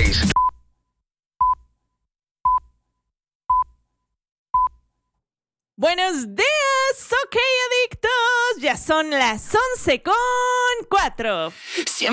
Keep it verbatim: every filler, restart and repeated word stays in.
seis. Buenos días, ok adictos, ya son las once con cuatro. Siempre